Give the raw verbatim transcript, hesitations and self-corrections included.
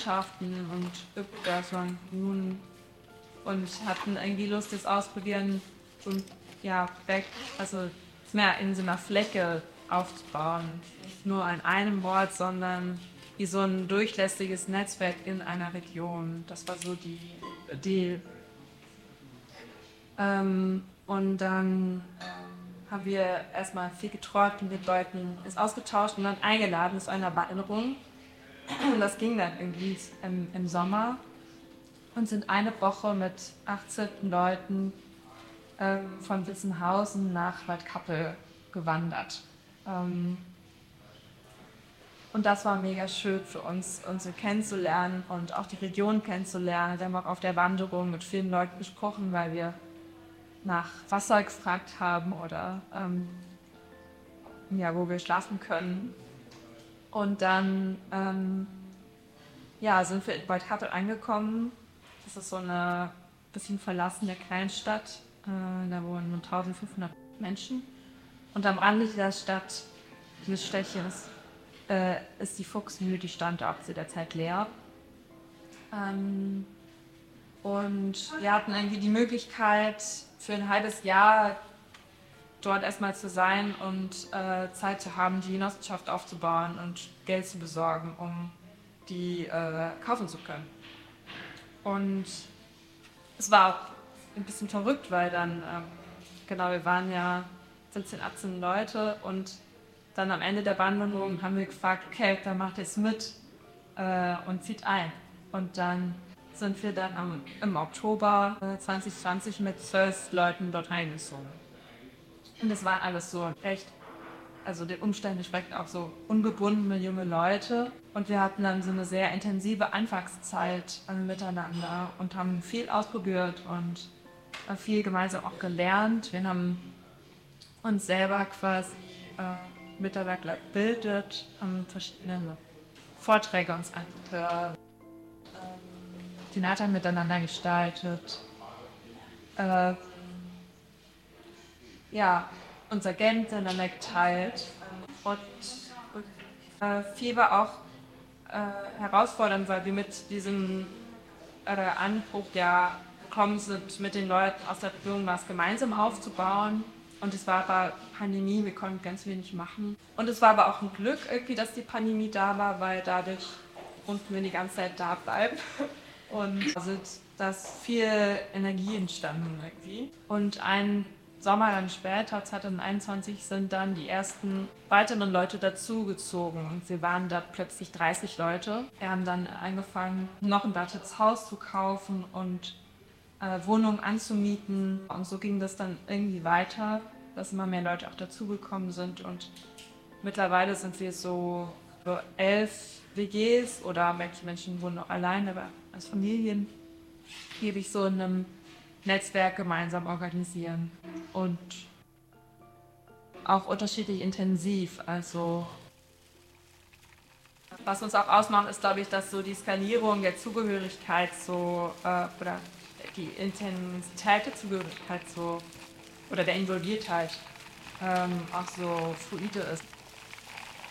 Gemeinschaften und Ökoperson nun und hatten irgendwie Lust, das ausprobieren, so ja, weg, also mehr in so einer Fläche aufzubauen. Nicht nur an einem Ort, sondern wie so ein durchlässiges Netzwerk in einer Region. Das war so die Idee. Ähm, und dann ähm, haben wir erstmal viel getroffen mit Leuten, ist ausgetauscht und dann eingeladen zu einer Wanderung. Und das ging dann irgendwie im, im Sommer und sind eine Woche mit achtzehn Leuten ähm, von Wissenhausen nach Waldkappel gewandert. Ähm, und das war mega schön für uns, uns so kennenzulernen und auch die Region kennenzulernen. Wir haben auch auf der Wanderung mit vielen Leuten gesprochen, weil wir nach Wasser gefragt haben oder ähm, ja, wo wir schlafen können. Und dann ähm, ja, sind wir in Waldkappel angekommen. Das ist so eine bisschen verlassene Kleinstadt. Äh, da wohnen nur eintausendfünfhundert Menschen. Und am Rande dieser Stadt, dieses Städtchens, äh, ist die Fuchsmühle, die stand auch zu der Zeit leer. Ähm, und wir hatten irgendwie die Möglichkeit, für ein halbes Jahr dort erstmal zu sein und äh, Zeit zu haben, die Genossenschaft aufzubauen und Geld zu besorgen, um die äh, kaufen zu können. Und es war auch ein bisschen verrückt, weil dann, ähm, genau, wir waren ja siebzehn, achtzehn Leute und dann am Ende der Wanderung haben wir gefragt, okay, wer macht jetzt mit äh, und zieht ein. Und dann sind wir dann am, im Oktober äh, zwanzig zwanzig mit zwölf Leuten dort eingezogen. Und das waren alles so echt, also den Umständen entsprechend auch so ungebundene junge Leute. Und wir hatten dann so eine sehr intensive Anfangszeit äh, miteinander und haben viel ausprobiert und äh, viel gemeinsam auch gelernt. Wir haben uns selber quasi äh, miteinander gebildet, haben verschiedene Vorträge uns angehört, die Theater miteinander gestaltet. Äh, ja, unser Geld miteinander geteilt. Und äh, viel war auch äh, herausfordernd, weil wir mit diesem äh, Anspruch ja gekommen sind, mit den Leuten aus der Region was gemeinsam aufzubauen. Und es war aber Pandemie, wir konnten ganz wenig machen. Und es war aber auch ein Glück irgendwie, dass die Pandemie da war, weil dadurch konnten wir die ganze Zeit da bleiben. Und also, dass viel Energie entstanden irgendwie. Und ein Sommer dann später, zweitausendeinundzwanzig, sind dann die ersten weiteren Leute dazugezogen. Sie waren da plötzlich dreißig Leute. Wir haben dann angefangen, noch ein weiteres Haus zu kaufen und äh, Wohnungen anzumieten. Und so ging das dann irgendwie weiter, dass immer mehr Leute auch dazugekommen sind. Und mittlerweile sind wir so, so elf W Gs oder manche Menschen wohnen noch allein, aber als Familien gebe ich so in einem Netzwerk gemeinsam organisieren und auch unterschiedlich intensiv. Also was uns auch ausmacht, ist, glaube ich, dass so die Skalierung der Zugehörigkeit so äh, oder die Intensität der Zugehörigkeit so oder der Involviertheit ähm, auch so fluide ist.